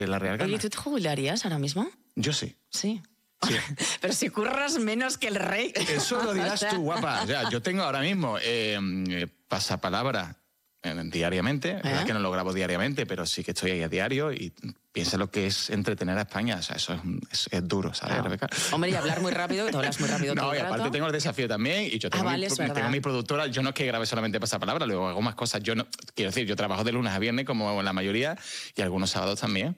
de la real gana. Oye, ¿tú te jubilarías ahora mismo? Yo sí. Sí. Sí. Pero si curras menos que el rey. Eso lo dirás tú, guapa. O sea, yo tengo ahora mismo pasapalabra diariamente. La verdad que no lo grabo diariamente, pero sí que estoy ahí a diario y piensa lo que es entretener a España. O sea, eso es duro, ¿sabes, Claro. Rebeca? Hombre, y hablar muy rápido, que tú hablas muy rápido todo No, y el aparte rato. tengo el desafío también y yo tengo, vale, es verdad. tengo mi productora. Yo no es que grabe solamente pasapalabra, luego hago más cosas. Yo no, quiero decir, yo trabajo de lunes a viernes como la mayoría y algunos sábados también.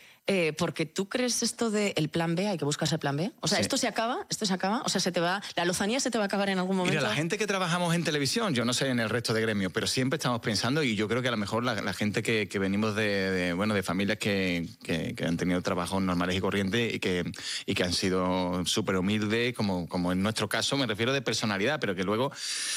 Porque tú crees esto del plan B, hay que buscarse el plan B. O sea, Sí. esto se acaba, o sea, la lozanía se te va a acabar en algún momento. Mira, la gente que trabajamos en televisión, yo no sé en el resto de gremios, pero siempre estamos pensando, y yo creo que a lo mejor la gente que venimos de familias que han tenido trabajos normales y corrientes y que han sido súper humildes, como en nuestro caso, me refiero de personalidad, pero que luego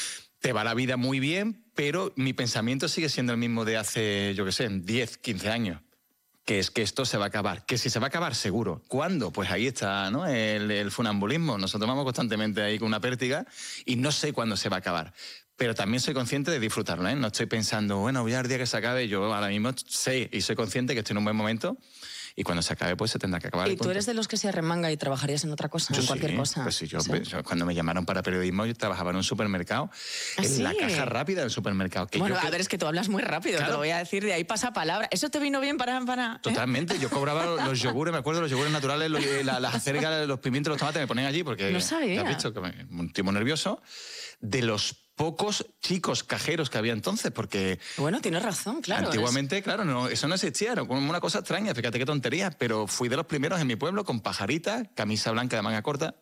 te va la vida muy bien, pero mi pensamiento sigue siendo el mismo de hace, yo qué sé, 10, 15 años. Que es que esto se va a acabar. Que si se va a acabar, seguro. ¿Cuándo? Pues ahí está, ¿no? El funambulismo. Nosotros vamos constantemente ahí con una pértiga y no sé cuándo se va a acabar. Pero también soy consciente de disfrutarlo, ¿eh? No estoy pensando, bueno, voy al día que se acabe. Yo ahora mismo sé y soy consciente que estoy en un buen momento y cuando se acabe, pues se tendrá que acabar. ¿Y tú eres de los que se arremanga y trabajarías en otra cosa, en cualquier cosa? Pues sí, yo ¿Sí? cuando me llamaron para periodismo, yo trabajaba en un supermercado, ¿Ah, en sí? la caja rápida del supermercado. Bueno, a ver, es que tú hablas muy rápido, Claro. te lo voy a decir, de ahí pasa palabra. ¿Eso te vino bien para...? Totalmente, yo cobraba los yogures, me acuerdo, los yogures naturales, las acelgas, los pimientos, los tomates, me ponían allí porque... No sabía. ¿Has visto? Que un tipo nervioso. De los pocos chicos cajeros que había entonces, porque... Bueno, tienes razón, claro. Antiguamente, claro, no, eso no existía, era como una cosa extraña, fíjate qué tontería, pero fui de los primeros en mi pueblo con pajarita, camisa blanca de manga corta,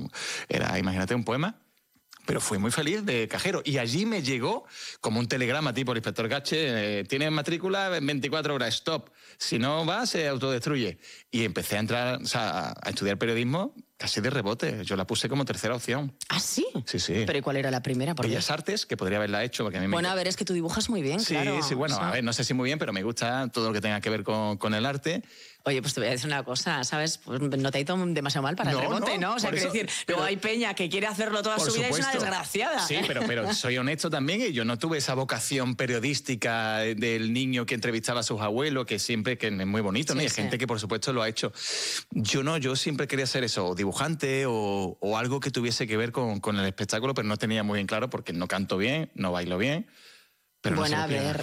era, imagínate, un poema. Pero fui muy feliz de cajero. Y allí me llegó como un telegrama tipo el inspector Gache, tienes matrícula en 24 horas, stop. Si no va, se autodestruye. Y empecé a entrar, o sea, a estudiar periodismo casi de rebote. Yo la puse como tercera opción. ¿Ah, sí? Sí, sí. ¿Pero y cuál era la primera? ¿Por qué? Bellas Artes, que podría haberla hecho, porque a mí me... Bueno, a ver, es que tú dibujas muy bien, Sí, claro. sí, bueno, O sea, a ver, no sé si muy bien, pero me gusta todo lo que tenga que ver con el arte. Oye, pues te voy a decir una cosa, ¿sabes? Pues no te ha ido demasiado mal para el rebote, ¿no? O sea, quiero decir, luego hay peña que quiere hacerlo toda su vida y es una desgraciada. Sí, pero soy honesto también y yo no tuve esa vocación periodística del niño que entrevistaba a sus abuelos, que siempre, que es muy bonito, ¿no? Sí, Y hay gente que por supuesto lo ha hecho. Yo siempre quería ser eso, o dibujante o algo que tuviese que ver con el espectáculo, pero no tenía muy bien claro porque no canto bien, no bailo bien. Pero bueno, no a ver.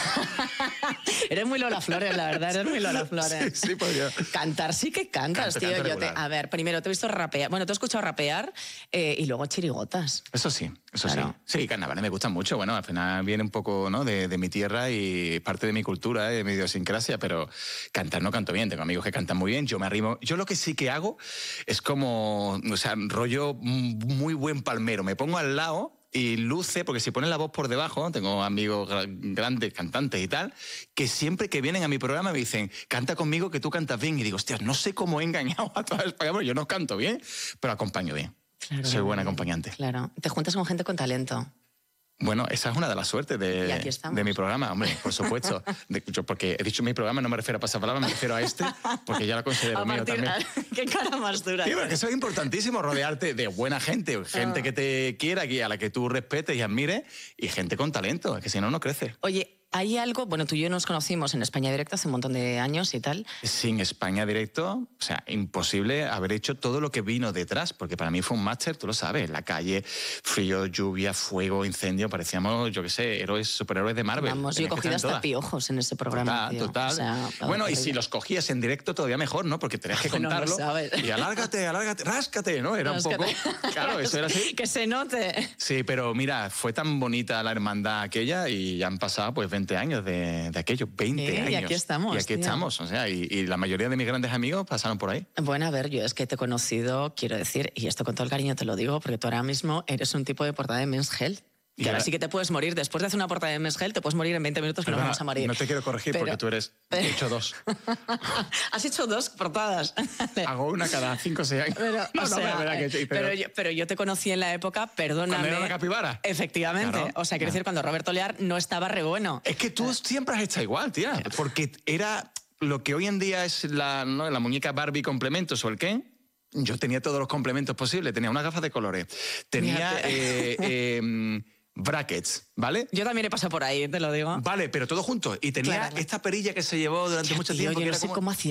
Eres muy Lola Flores, la verdad, eres muy Lola Flores. Sí, pues yo... Cantar sí que cantas, Canto tío. regular. A ver, primero te he visto rapear, bueno, te he escuchado rapear y luego chirigotas. Eso sí, Claro. sí. Sí, carnavales me gustan mucho. Bueno, al final viene un poco, ¿no?, de mi tierra y parte de mi cultura, de mi idiosincrasia, pero cantar no canto bien. Tengo amigos que cantan muy bien, yo me arrimo. Yo lo que sí que hago es como, o sea, rollo muy buen palmero. Me pongo al lado y luce, porque si pones la voz por debajo, tengo amigos grandes cantantes y tal, que siempre que vienen a mi programa me dicen, canta conmigo que tú cantas bien. Y digo, hostia, no sé cómo he engañado a toda España, porque yo no canto bien, pero acompaño bien. Claro, Soy buen acompañante. Claro. Te juntas con gente con talento. Bueno, esa es una de las suertes Y aquí estamos. de mi programa, hombre, por supuesto. Yo, porque he dicho mi programa, no me refiero a pasapalabra, me refiero a este, porque ya lo considero mío también. Qué cara más dura. Sí, porque eso es importantísimo, rodearte de buena gente, gente que te quiera, a la que tú respetes y admires, y gente con talento, que si no, no crece. Oye, hay algo, bueno, tú y yo nos conocimos en España Directo hace un montón de años y tal. Sin España Directo, o sea, imposible haber hecho todo lo que vino detrás, porque para mí fue un máster, tú lo sabes, la calle, frío, lluvia, fuego, incendio, parecíamos, yo qué sé, superhéroes de Marvel. Vamos, yo he cogido hasta piojos en ese programa. Total. O sea, bueno, y si los cogías en directo todavía mejor, ¿no? Porque tenías que contarlo. No sabes. Y alárgate, ráscate, ¿no? Era Ráscate. un poco... Claro, eso era así. Que se note. Sí, pero mira, fue tan bonita la hermandad aquella y ya han pasado pues 20 años de aquello, 20 años. Y aquí estamos. Y aquí estamos, o sea, y la mayoría de mis grandes amigos pasaron por ahí. Bueno, a ver, yo es que te he conocido, quiero decir, y esto con todo el cariño te lo digo, porque tú ahora mismo eres un tipo de portada de Men's Health. Y ahora sí que te puedes morir. Después de hacer una portada de Men's Health, te puedes morir en 20 minutos que nos vamos a morir. No te quiero corregir porque tú eres... He hecho 2. Has hecho 2 portadas. Hago una cada 5 o 6 años. Pero yo te conocí en la época, perdóname. ¿Cuando era la capibara? Efectivamente. Claro. O sea, quiero decir, cuando Roberto Lear no estaba re bueno. Es que tú siempre has estado igual, tía. Porque era lo que hoy en día es la muñeca Barbie complementos o el Ken. Yo tenía todos los complementos posibles. Tenía unas gafas de colores. Tenía brackets, ¿vale? Yo también he pasado por ahí, te lo digo. Vale, pero todo junto. Y tenía Claro. esta perilla que se llevó durante mucho Tío, tiempo. yo que no era sé como... cómo hacía